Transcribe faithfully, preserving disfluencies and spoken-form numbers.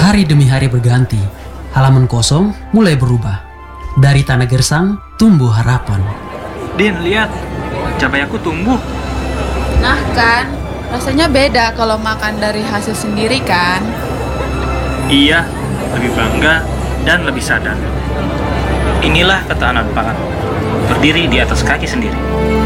Hari demi hari berganti, halaman kosong mulai berubah. Dari tanah gersang tumbuh harapan. Din, lihat, cabai aku tumbuh. Nah kan, rasanya beda kalau makan dari hasil sendiri kan? Iya, lebih bangga dan lebih sadar. Inilah ketahanan pangan, berdiri di atas kaki sendiri.